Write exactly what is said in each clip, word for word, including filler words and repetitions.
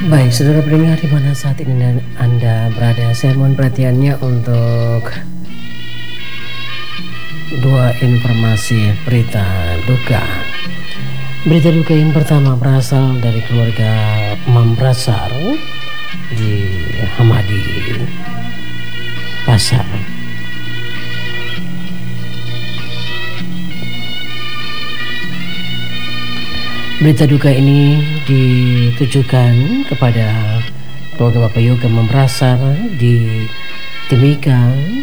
Baik, saudara pendengar di mana saat ini Anda berada, saya mohon perhatiannya untuk dua informasi berita duka. Berita duka yang pertama berasal dari keluarga Mambrasar di Hamadi Pasar. Berita duka ini ditujukan kepada keluarga Bapak Yoga Mambrasar di Timika,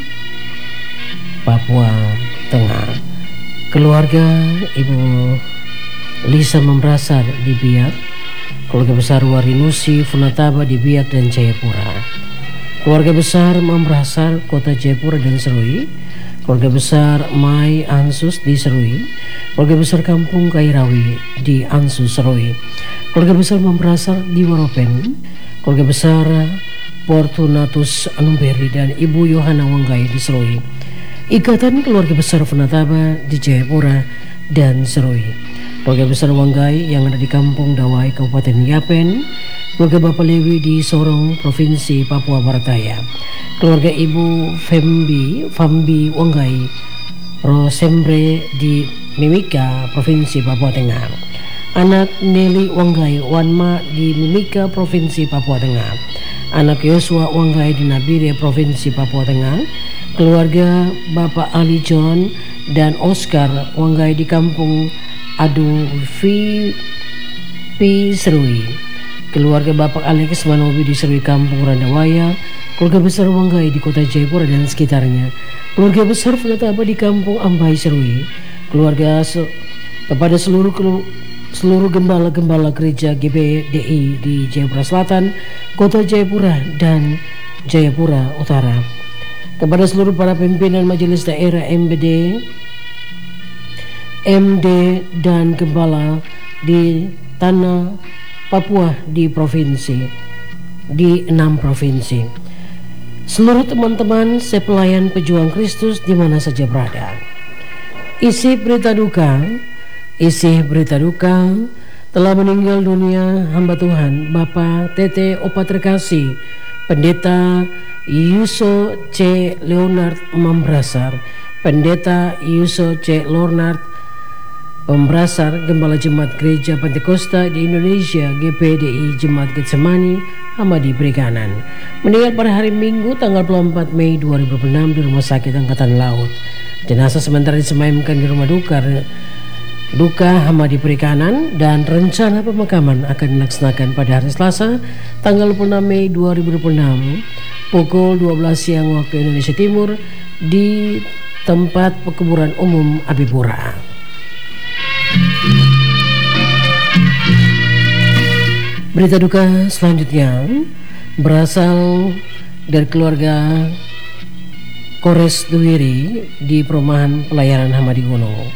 Papua Tengah. Keluarga Ibu Lisa Mambrasar di Biak, keluarga besar Warinusi Funataba di Biak dan Jayapura, keluarga besar Mambrasar Kota Jayapura dan Serui, keluarga besar Mai Ansus di Serui, keluarga besar Kampung Kairawi di Ansus Serui, keluarga besar Mambrasar di Waropen, keluarga besar Fortunatus Anumberi dan Ibu Yohana Wanggai di Serui, ikatan keluarga besar Funataba di Jayapura dan Serui, keluarga besar Wanggai yang ada di Kampung Dawai Kabupaten Yapen, keluarga Bapak Lewi di Sorong Provinsi Papua Barat Daya, keluarga Ibu Fembi Fambi Wanggai Rosembre di Mimika Provinsi Papua Tengah, anak Nelly Wanggai Wanma di Mimika Provinsi Papua Tengah, anak Yosua Wanggai di Nabire Provinsi Papua Tengah, keluarga Bapak Ali John dan Oscar Wanggai di Kampung Adu P Serui, keluarga Bapak Alex Manobi di Serui Kampung Randawaya, keluarga besar Wanggai di Kota Jayapura dan sekitarnya, keluarga besar Funataba di Kampung Ambai Serui, keluarga se kepada seluruh seluruh gembala-gembala gereja G B D I di Jayapura Selatan, Kota Jayapura dan Jayapura Utara, kepada seluruh para pimpinan majelis daerah M B D, M D dan gembala di tanah Papua di provinsi di enam provinsi, seluruh teman-teman sepelayan pejuang Kristus di mana saja berada. Isi berita duka, isi berita duka telah meninggal dunia hamba Tuhan Bapak Tete Opa Terkasih Pendeta Yuso C. Leonard Mambrasar, Pendeta Yuso C. Leonard Mambrasar, Gembala Jemaat Gereja Pantekosta di Indonesia G P D I Jemaat Getsemani Hamadi Perikanan, meninggal pada hari Minggu tanggal dua puluh empat Mei dua ribu enam di Rumah Sakit Angkatan Laut. Jenazah sementara disemayamkan di rumah duka duka Hamadi Perikanan dan rencana pemakaman akan dilaksanakan pada hari Selasa tanggal dua puluh enam Mei dua ribu dua puluh enam pukul dua belas siang waktu Indonesia Timur di tempat pekuburan umum Abipura. Berita duka selanjutnya berasal dari keluarga Kores Duwiri di Perumahan Pelayanan Hamadi Gunung.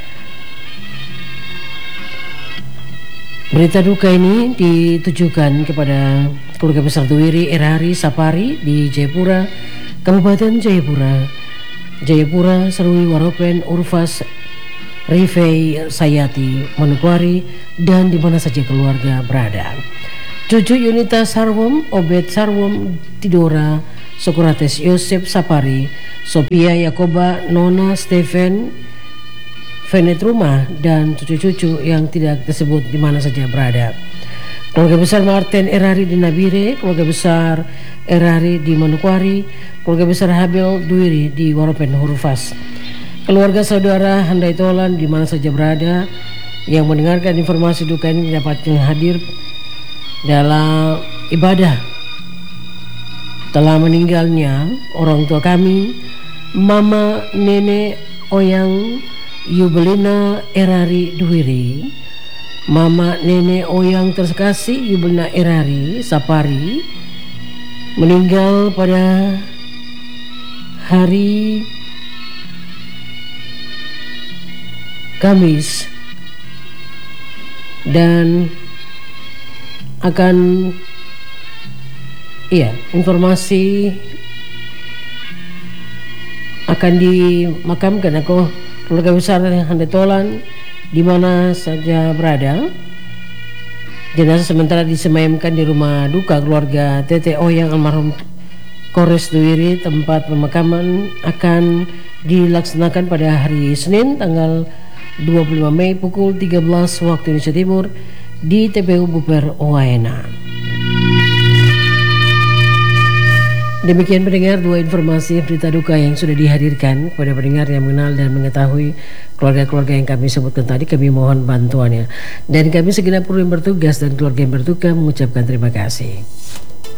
Berita duka ini ditujukan kepada keluarga besar Duwiri Erari Sapari di Jayapura, Kabupaten Jayapura, Jayapura, Serui, Waropen, Urfas, Rifai, Sayati, Manokwari, dan di mana saja keluarga berada. Cucu Yunita Sarwom, Obed Sarwom, Tidora, Sokrates Yosef Sapari, Sophia Yakoba, Nona Stephen, Venet Rumah, dan cucu-cucu yang tidak tersebut di mana saja berada. Keluarga besar Martin Erari di Nabire, keluarga besar Erari di Manokwari, keluarga besar Habil Duwiri di Waropen Hurufas, keluarga saudara Handai Tolan di mana saja berada yang mendengarkan informasi duka ini dapat hadir dalam ibadah telah meninggalnya orang tua kami, Mama Nenek Oyang Yubelina Erari Duwiri, Mama Nenek Oyang Terkasih Yubelina Erari Sapari, meninggal pada hari Kamis dan akan iya informasi akan dimakamkan aku keluarga besar Handai Tolan di mana saja berada Jenazah sementara disemayamkan di rumah duka keluarga T T O yang almarhum Kores Duwiri. Tempat pemakaman akan dilaksanakan pada hari Senin tanggal dua puluh lima Mei pukul tiga belas waktu Indonesia Timur di T P U Buper Waena. Demikian pendengar, dua informasi berita duka yang sudah dihadirkan kepada pendengar yang mengenal dan mengetahui keluarga-keluarga yang kami sebutkan tadi. Kami mohon bantuannya, dan kami segenap kru yang bertugas dan keluarga yang berduka mengucapkan terima kasih.